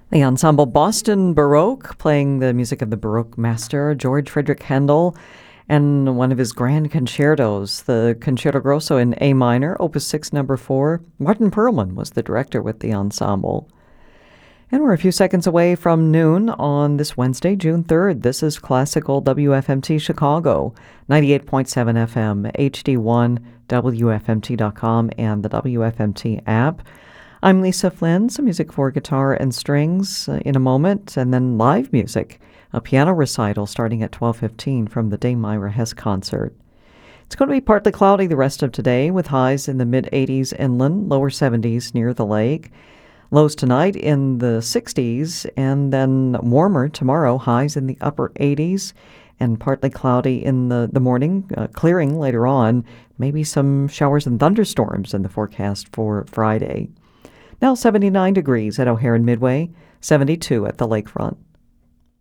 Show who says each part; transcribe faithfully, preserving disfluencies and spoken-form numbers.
Speaker 1: The ensemble Boston Baroque, playing the music of the Baroque master George Frederick Handel, and one of his grand concertos, the Concerto Grosso in A minor, Opus six, number four. Martin Perlman was the director with the ensemble. And we're a few seconds away from noon on this Wednesday, June third. This is Classical W F M T Chicago, ninety-eight point seven F M, H D one, W F M T dot com, and the W F M T app. I'm Lisa Flynn. Some music for guitar and strings uh, in a moment, and then live music, a piano recital starting at twelve fifteen from the Dame Myra Hess concert. It's going to be partly cloudy the rest of today, with highs in the mid-eighties inland, lower seventies near the lake. Lows tonight in the sixties, and then warmer tomorrow, highs in the upper eighties, and partly cloudy in the, the morning, uh, clearing later on. Maybe some showers and thunderstorms in the forecast for Friday. Now seventy-nine degrees at O'Hare and Midway, seventy-two at the lakefront.